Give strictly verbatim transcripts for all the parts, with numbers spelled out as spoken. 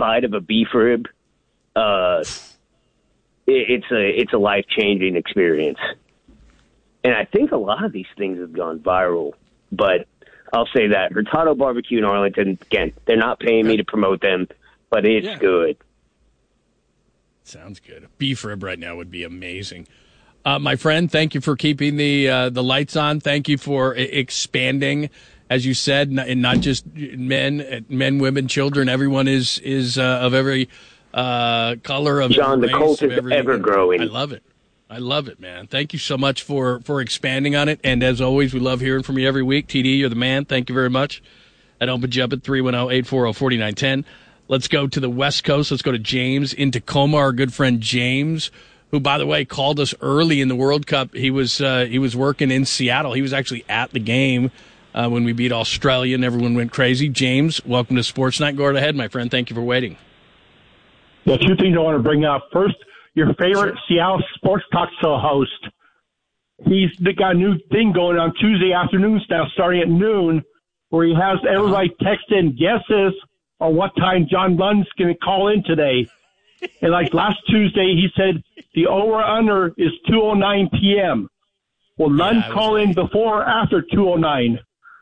bite of a beef rib, uh, it, it's a it's a life changing experience. And I think a lot of these things have gone viral, but I'll say that Hurtado Barbecue in Arlington, again, they're not paying me to promote them, but it's yeah. good. Sounds good. A beef rib right now would be amazing. Uh, my friend, thank you for keeping the uh, the lights on. Thank you for I- expanding, as you said, and not just men, men, women, children. Everyone is is uh, of every uh, color of John, race, the cult is every, ever growing. I love it. I love it, man. Thank you so much for, for expanding on it. And as always, we love hearing from you every week. T D, you're the man. Thank you very much. That opens you up at three one zero, eight four zero, four nine one zero. Let's go to the West Coast. Let's go to James in Tacoma, our good friend James, who, by the way, called us early in the World Cup. He was uh, he was working in Seattle. He was actually at the game uh, when we beat Australia and everyone went crazy. James, welcome to Sports Night. Go right ahead, my friend. Thank you for waiting. Yeah, two things I want to bring up. First, your favorite Seattle sports talk show host. He's got a new thing going on Tuesday afternoons now, starting at noon, where he has everybody text in guesses on what time John Lund's going to call in today. And like last Tuesday, he said the over-under is two oh nine p.m. Will Lund yeah, call in before or after two oh nine?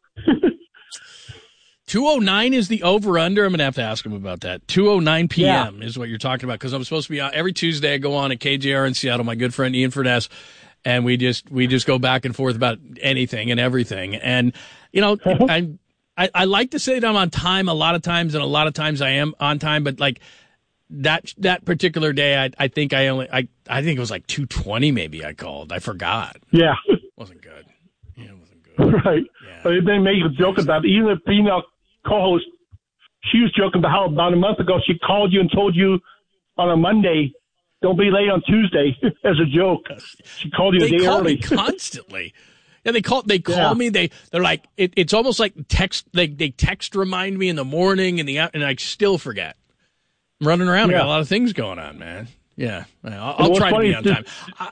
two oh nine is the over-under. I'm going to have to ask him about that. two oh nine p.m. Yeah. is what you're talking about, because I'm supposed to be on every Tuesday. I go on at K J R in Seattle, my good friend Ian Furness, and we just we just go back and forth about anything and everything. And, you know, I, I I like to say that I'm on time a lot of times, and a lot of times I am on time, but, like, that that particular day, I I think I only, I, I think it was like two twenty maybe I called. I forgot. Yeah. Wasn't good. Yeah, it wasn't good. Right. Yeah. They make a joke about it. Even the female co-host, she was joking about how about a month ago she called you and told you on a Monday, don't be late on Tuesday, as a joke. She called you a they day call early. Me constantly. Yeah, they call. They call yeah. me. They they're like it, it's almost like text. They they text remind me in the morning and the and I still forget. I'm running around. Yeah. I got a lot of things going on, man. Yeah, I'll, I'll try to be on time. I,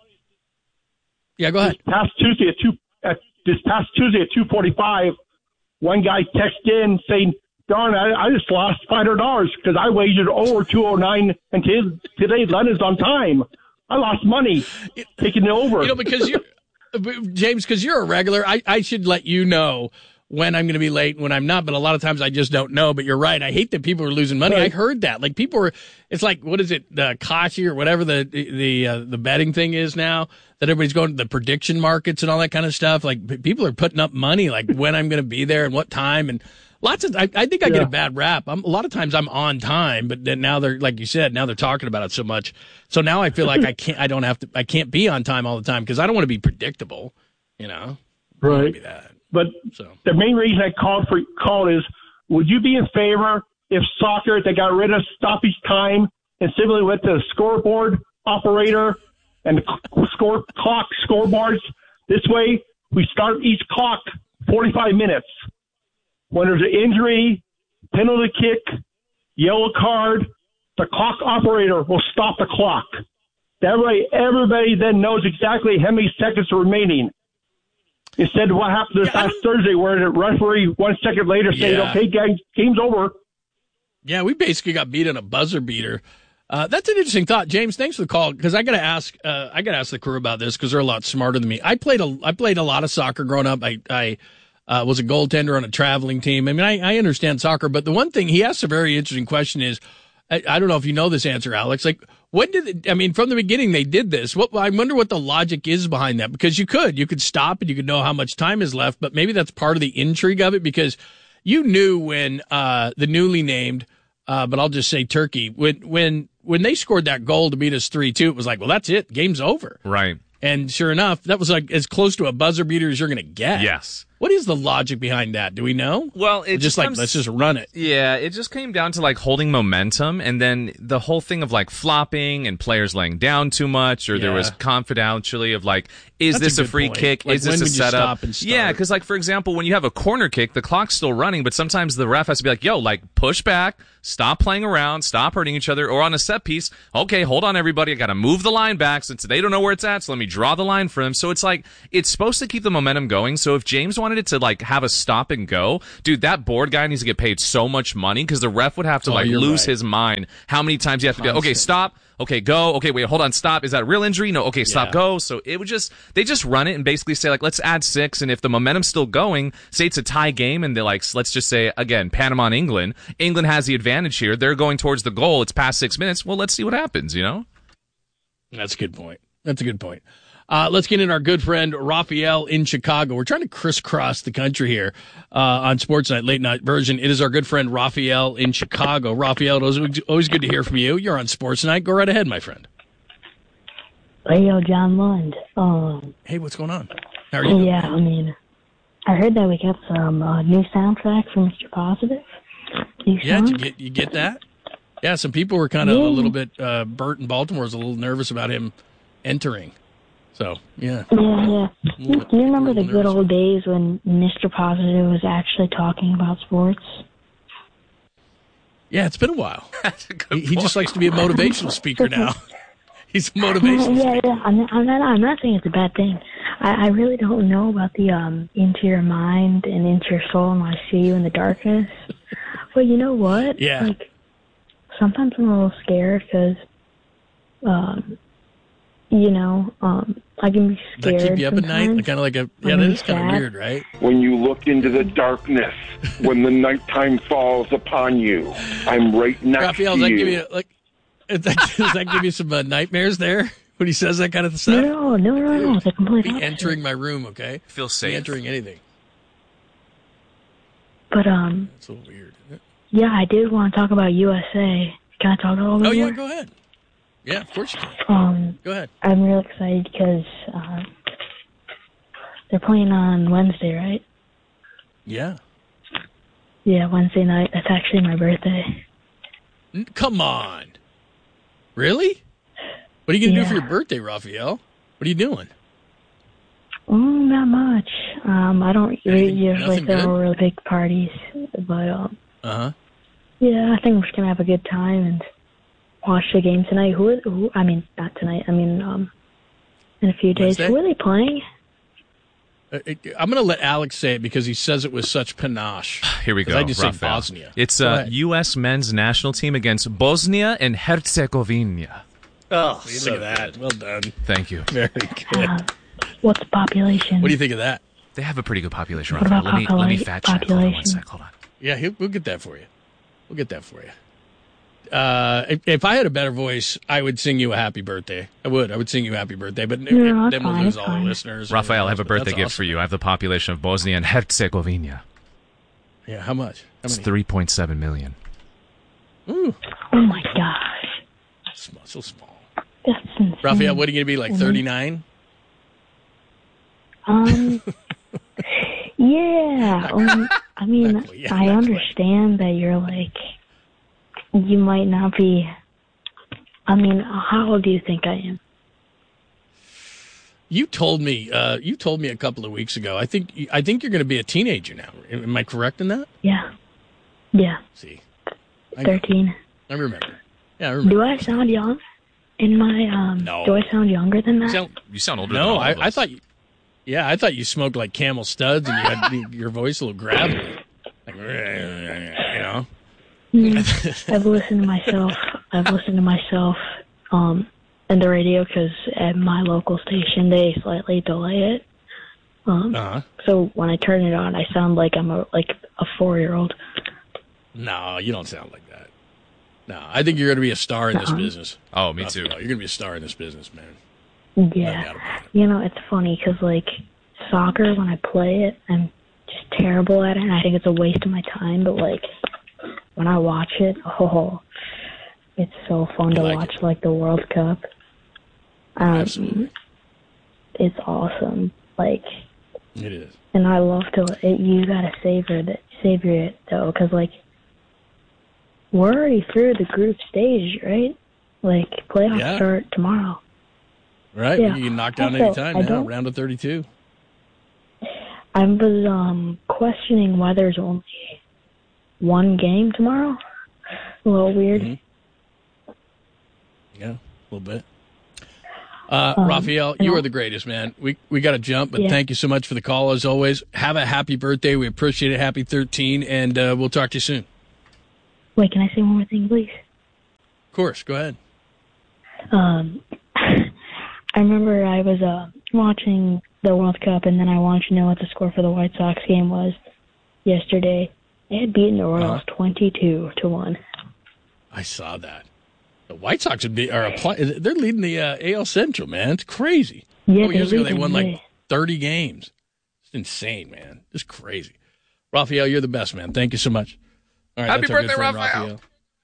yeah, go ahead. This past Tuesday at two. At, this past Tuesday at two forty-five. One guy texted in saying, darn, I, I just lost five hundred dollars because I wagered over two oh nine, and t- today London's on time. I lost money it, taking it over. You know, because you're, James, because you're a regular, I, I should let you know when I'm going to be late and when I'm not, but a lot of times I just don't know. But you're right. I hate that people are losing money. Right. I heard that. Like, people are, it's like, what is it, the Kashi or whatever the the uh, the betting thing is now, that everybody's going to the prediction markets and all that kind of stuff. Like, people are putting up money, like when I'm going to be there and what time. And lots of, I, I think I yeah. get a bad rap. I'm, a lot of times I'm on time, but then now they're, like you said, now they're talking about it so much. So now I feel like I can't, I don't have to, I can't be on time all the time because I don't want to be predictable, you know? I don't want to be that. But so. The main reason I called for called is, would you be in favor if soccer, they got rid of stoppage time and simply went to the scoreboard operator and the score clock scoreboards? This way, we start each clock forty-five minutes. When there's an injury, penalty kick, yellow card, the clock operator will stop the clock. That way, everybody then knows exactly how many seconds are remaining. Instead of what happened this yeah, last Thursday, where the referee one second later said, yeah. okay, guys, game's over. Yeah, we basically got beat on a buzzer beater. Uh, that's an interesting thought, James. Thanks for the call, because I got to ask. Uh, I got to ask the crew about this because they're a lot smarter than me. I played a I played a lot of soccer growing up. I I uh, was a goaltender on a traveling team. I mean, I, I understand soccer, but the one thing he asked a very interesting question is, I, I don't know if you know this answer, Alex. Like, when did it, I mean, from the beginning they did this? What I wonder what the logic is behind that, because you could you could stop and you could know how much time is left, but maybe that's part of the intrigue of it, because you knew when uh, the newly named, uh, but I'll just say Turkey, when when when they scored that goal to beat us three two, it was like, well, that's it, game's over, right? And sure enough, that was like as close to a buzzer beater as you're going to get. Yes. What is the logic behind that? Do we know? Well, it just, just like, comes, let's just run it. Yeah, it just came down to like holding momentum, and then the whole thing of like flopping and players laying down too much, or yeah. there was confidentially of like, is That's this a, a free point. kick? Like, is this when a would you setup? Stop and start? Yeah, because like for example, when you have a corner kick, the clock's still running, but sometimes the ref has to be like, yo, like push back, stop playing around, stop hurting each other, or on a set piece, okay, hold on everybody, I got to move the line back since they don't know where it's at, so let me draw the line for them. So it's like, it's supposed to keep the momentum going. So if James wants wanted it to like have a stop and go, dude, that board guy needs to get paid so much money because the ref would have to Oh, like you're lose right. his mind. How many times you have to go? Okay, Constant. stop. Okay, go. Okay, wait, hold on, stop. Is that a real injury? No. Okay, stop, Yeah. go. So it would just they just run it and basically say like, let's add six, and if the momentum's still going, say it's a tie game, and they're like, let's just say again, Panama and England. England has the advantage here. They're going towards the goal. It's past six minutes. Well, let's see what happens. You know. That's a good point. That's a good point. Uh, let's get in our good friend Raphael in Chicago. We're trying to crisscross the country here uh, on Sports Night, late night version. It is our good friend Raphael in Chicago. Raphael, it was always good to hear from you. You're on Sports Night. Go right ahead, my friend. Hey, yo, John Lund. Um, Hey, what's going on? How are you? yeah, I mean, I heard that we got some uh, new soundtrack for Mister Positive. New Yeah, song? did you get you get that? Yeah, some people were kind of Yeah. a little bit. Uh, Bert in Baltimore was a little nervous about him entering. So yeah, Yeah, yeah. Do you remember the little good nervous. old days when Mister Positive was actually talking about sports? yeah, it's been a while. That's a good He, he just point. likes to be a motivational speaker now. He's a motivational Yeah, speaker. yeah. I'm not, I'm not, I'm not saying it's a bad thing. I, I really don't know about the um into your mind and into your soul, and I see you in the darkness. But you know what? Yeah. Like, sometimes I'm a little scared because, um, you know, um, I can be Does that scared keep you up at night? sometimes. Kind of like a yeah, I'm that is kind of sad. weird, right? When you look into the darkness, when the nighttime falls upon you, I'm right next Raphael, to does that you. give you like? Does that, does that give you some uh, nightmares there when he says that kind of No, stuff? no, no, no, no. It's a complete Be opposite. entering my room, okay? Feel Be safe. entering anything. But um, It's a little weird, isn't it? yeah, I did want to talk about U S A. Can I talk a little bit Oh yeah, more? go ahead. Yeah, of course you can. Um, Go ahead. I'm real excited because uh, they're playing on Wednesday, right? Yeah. Yeah, Wednesday night. That's actually my birthday. N- Come on. Really? What are you gonna do for Yeah. your birthday, Raphael? What are you doing? Oh, not much. Um, I don't re- Anything- usually nothing throw good? really big parties, but um, Uh huh. yeah, I think we're just gonna have a good time and watch the game tonight. Who? Are, who? I mean, not tonight. I mean, um, in a few days. Wednesday? Who are they playing? Uh, I'm gonna let Alex say it because he says it with such panache. Here we 'Cause go. I just say Raphael. Bosnia. It's Go uh, ahead. U S men's national team against Bosnia and Herzegovina. Oh, look at that. Well done. Thank you. Very good. Uh, what's the population? What do you think of that? They have a pretty good population, What Raphael. about Let me let me popula- fact check. Hold on one population? sec. Hold on. Yeah, he'll, we'll get that for you. We'll get that for you. Uh, if, if I had a better voice, I would sing you a happy birthday. I would. I would sing you a happy birthday. But No, then that's we'll fine, lose that's all the fine. listeners. and Raphael, I have a everything else, birthday but gift that's for you. I have the population of Bosnia and Herzegovina. awesome. Yeah, how much? How It's many? three point seven million. Ooh, Oh my gosh, small, so small. that's insane. Raphael, what are you going to be, like Mhm. thirty-nine? Um, yeah. Um, I mean, Not quite, yeah, I not quite. understand that you're like, you might not be. I mean, how old do you think I am? You told me. Uh, you told me a couple of weeks ago. I think. I think you're going to be a teenager now. Am I correct in that? Yeah. Yeah, See, I, thirteen. I remember. Yeah, I remember. Do I sound young? In my um, No. do I sound younger than that? You sound- You sound older than no, all I, of I us. thought. You, yeah, I thought you smoked like Camel Studs and you had the- your voice a little gravelly. Like, you know. Mm, I've listened to myself. I've listened to myself um, in the radio because at my local station they slightly delay it. Um, Uh-huh. So when I turn it on, I sound like I'm a like a four year old. No, you don't sound like that. No, I think you're going to be a star in this Uh-huh. business. Oh, me too. Raphael, you're going to be a star in this business, man. No doubt Yeah, about it. you know it's funny because like soccer, when I play it, I'm just terrible at it, and I think it's a waste of my time. But like when I watch it, oh, it's so fun You to like watch, it? like the World Cup. Um, Absolutely. It's awesome. Like, It is. and I love to. It, you gotta savor it, savor it though, because like we're already through the group stage, right? Like playoffs Yeah. start tomorrow. Right? Yeah. You can knock down Also, any time I now, don't- round of thirty-two. I was um questioning why there's only one game tomorrow. A little weird. Mhm. Yeah, a little bit. Uh, Um, Raphael, and you I'll- are the greatest, man. We we got to jump, but Yeah. thank you so much for the call as always. Have a happy birthday. We appreciate it. Happy thirteen, and uh, we'll talk to you soon. Wait, can I say one more thing, please? Of course, go ahead. Um, I remember I was uh, watching the World Cup, and then I wanted to know what the score for the White Sox game was yesterday. They had beaten the Royals Uh-huh. twenty-two to one. I saw that. The White Sox would be are apply, they're leading the uh, A L Central, man. It's crazy. Yeah, oh, years they ago they lead won them, like yeah. thirty games. It's insane, man. Just crazy. Raphael, you're the best, man. Thank you so much. All right, Happy that's our good birthday, friend, Raphael.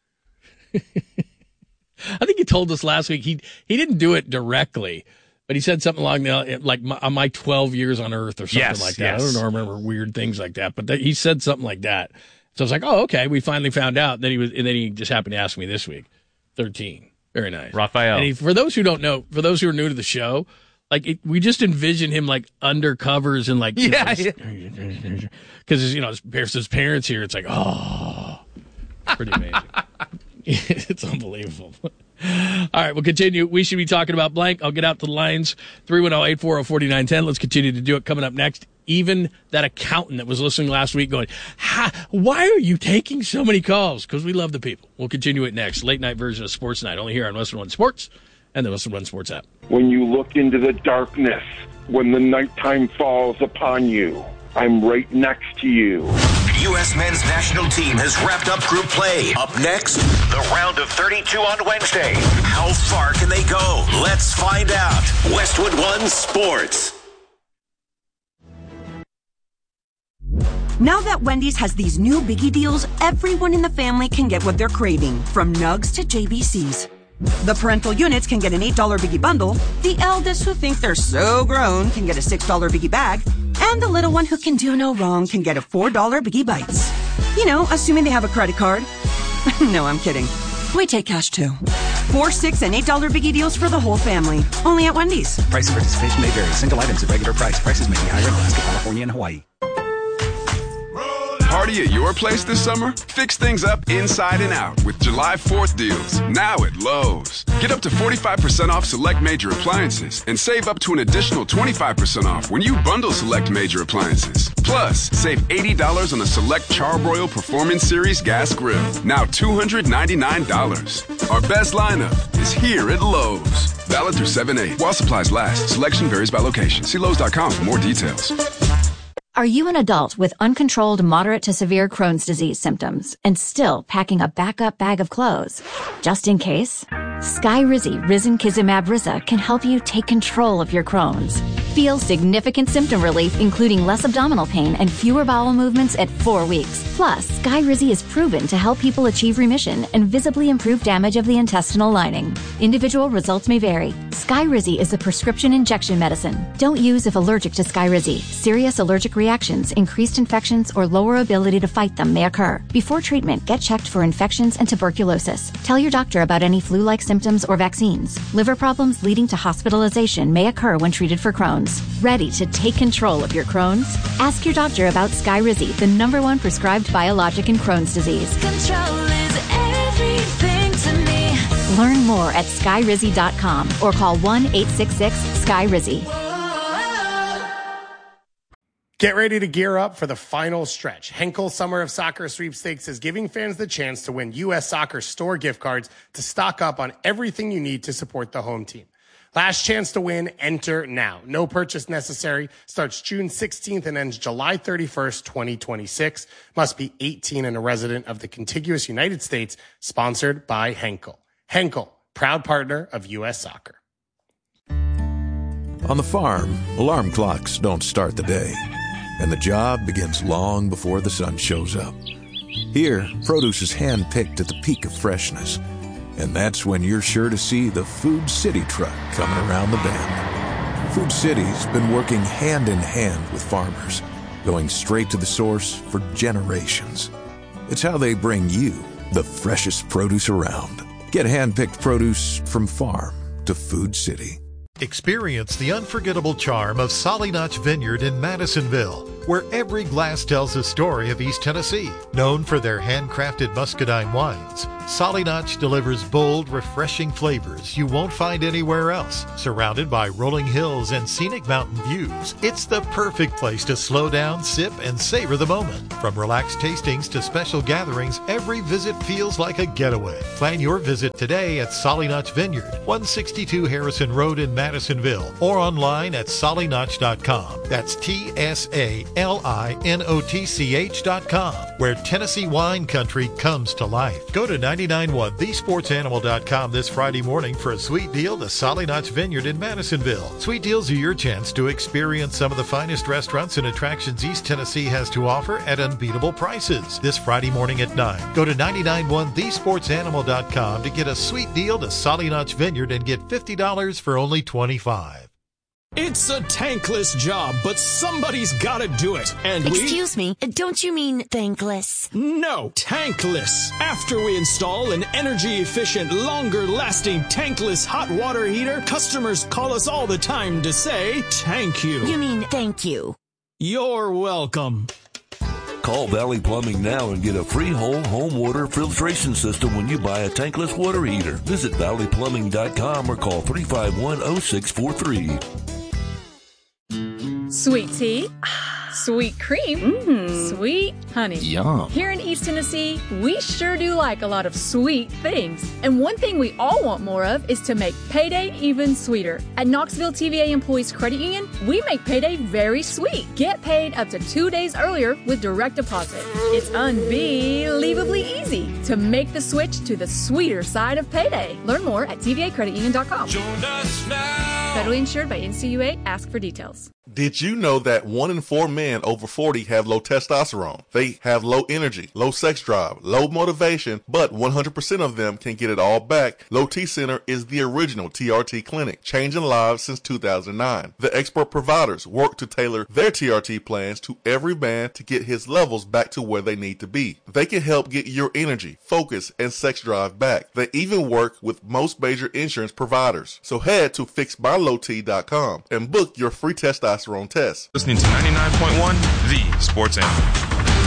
I think he told us last week he he didn't do it directly, but he said something along the like my, on my twelve years on Earth or something Yes, like that. yes. I don't know, I remember weird things like that, but that, he said something like that. So I was like, oh, okay, we finally found out. Then he was, and then he just happened to ask me this week. thirteen. Very nice. Raphael. And he, for those who don't know, for those who are new to the show, like it, we just envision him like under covers and like, Yeah, because you know, his, his parents here, it's like, oh, pretty amazing. It's unbelievable. All right, we'll continue. We should be talking about blank. I'll get out to the lines. three one zero, eight four zero, four nine one zero. Let's continue to do it. Coming up next, even that accountant that was listening last week going, ha, why are you taking so many calls? Because we love the people. We'll continue it next. Late night version of Sports Night, only here on Western One Sports and the Western One Sports app. When you look into the darkness, when the nighttime falls upon you, I'm right next to you. U S men's national team has wrapped up group play. Up next, the round of thirty-two on Wednesday. How far can they go? Let's find out. Westwood One Sports. Now that Wendy's has these new biggie deals, everyone in the family can get what they're craving, from nugs to J B Cs. The parental units can get an eight dollar biggie bundle, the eldest who think they're so grown can get a six dollar biggie bag, and the little one who can do no wrong can get a four dollar biggie bites. You know, assuming they have a credit card. No, I'm kidding. We take cash too. Four, six, and eight dollar biggie deals for the whole family. Only at Wendy's. Price and participation may vary. Single items at regular price. Prices may be higher in Alaska, California, and Hawaii. Party at your place this summer? Fix things up inside and out with July fourth deals, now at Lowe's. Get up to forty-five percent off select major appliances and save up to an additional twenty-five percent off when you bundle select major appliances. Plus, save eighty dollars on a select Charbroil Performance Series gas grill, now two hundred ninety-nine dollars. Our best lineup is here at Lowe's. Valid through seven eight. While supplies last, selection varies by location. See Lowe's dot com for more details. Are you an adult with uncontrolled moderate to severe Crohn's disease symptoms and still packing a backup bag of clothes? Just in case, Skyrizi Risankizumab Riza can help you take control of your Crohn's. Feel significant symptom relief, including less abdominal pain and fewer bowel movements at four weeks. Plus, Skyrizi is proven to help people achieve remission and visibly improve damage of the intestinal lining. Individual results may vary. Skyrizi is a prescription injection medicine. Don't use if allergic to Skyrizi. Serious allergic reactions, increased infections, or lower ability to fight them may occur. Before treatment, get checked for infections and tuberculosis. Tell your doctor about any flu-like symptoms or vaccines. Liver problems leading to hospitalization may occur when treated for Crohn's. Ready to take control of your Crohn's? Ask your doctor about Skyrizi, the number one prescribed biologic in Crohn's disease. Control is everything to me. Learn more at skyrizi dot com or call one eight six six sky rizi. Get ready to gear up for the final stretch. Henkel Summer of Soccer Sweepstakes is giving fans the chance to win U S Soccer store gift cards to stock up on everything you need to support the home team. Last chance to win, enter now. No purchase necessary. Starts June sixteenth and ends July thirty-first, twenty twenty-six. Must be eighteen and a resident of the contiguous United States. Sponsored by Henkel. Henkel, proud partner of U S Soccer. On the farm, alarm clocks don't start the day, and the job begins long before the sun shows up. Here, produce is hand-picked at the peak of freshness, and that's when you're sure to see the Food City truck coming around the bend. Food City's been working hand in hand with farmers, going straight to the source for generations. It's how they bring you the freshest produce around. Get hand-picked produce from farm to Food City. Experience the unforgettable charm of Solly Notch Vineyard in Madisonville. where every glass tells a story of East Tennessee. Known for their handcrafted muscadine wines, Solly Notch delivers bold, refreshing flavors you won't find anywhere else. Surrounded by rolling hills and scenic mountain views, it's the perfect place to slow down, sip, and savor the moment. From relaxed tastings to special gatherings, every visit feels like a getaway. Plan your visit today at Solly Notch Vineyard, one sixty-two Harrison Road in Madisonville, or online at solly notch dot com. That's T S A L I N O T C H dot com, where Tennessee wine country comes to life. Go to ninety-nine point one the sports animal dot com this Friday morning for a sweet deal to Solly Notch Vineyard in Madisonville. Sweet deals are your chance to experience some of the finest restaurants and attractions East Tennessee has to offer at unbeatable prices. This Friday morning at nine, go to ninety-nine point one the sports animal dot com to get a sweet deal to Solly Notch Vineyard and get fifty dollars for only twenty-five dollars. It's a tankless job, but somebody's gotta do it. And we... Excuse me, don't you mean thankless? No, tankless. After we install an energy-efficient, longer-lasting tankless hot water heater, customers call us all the time to say, thank you. You mean thank you. You're welcome. Call Valley Plumbing now and get a free whole home water filtration system when you buy a tankless water heater. Visit valley plumbing dot com or call three five one, oh six four three. Sweet tea, sweet cream, mm. sweet honey. Yum. Here in East Tennessee, we sure do like a lot of sweet things. And one thing we all want more of is to make payday even sweeter. At Knoxville T V A Employees Credit Union, we make payday very sweet. Get paid up to two days earlier with direct deposit. It's unbelievably easy to make the switch to the sweeter side of payday. Learn more at T V A credit union dot com. Join us now. Federally insured by N C U A. Ask for details. Did you know that one in four men over forty have low testosterone? They have low energy, low sex drive, low motivation, but one hundred percent of them can get it all back. Low T Center is the original T R T clinic, changing lives since two thousand nine. The expert providers work to tailor their T R T plans to every man to get his levels back to where they need to be. They can help get your energy, focus, and sex drive back. They even work with most major insurance providers. So head to fix my low t dot com and book your free testosterone test. Listening to ninety-nine point one, The Sports Animal.